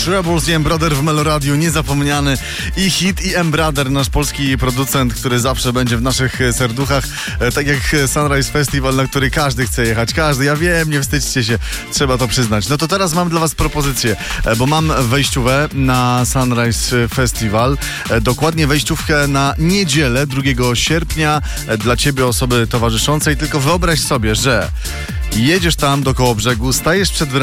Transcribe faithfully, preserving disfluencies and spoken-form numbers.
Rebels i M-Brother w Meloradiu, niezapomniany i hit, i M-Brother, nasz polski producent, który zawsze będzie w naszych serduchach, tak jak Sunrise Festival, na który każdy chce jechać, każdy, ja wiem, nie wstydźcie się, trzeba to przyznać. No to teraz mam dla was propozycję, bo mam wejściówę na Sunrise Festival, dokładnie wejściówkę na niedzielę, drugiego sierpnia, dla ciebie, osoby towarzyszącej. Tylko wyobraź sobie, że jedziesz tam do Kołobrzegu, stajesz przed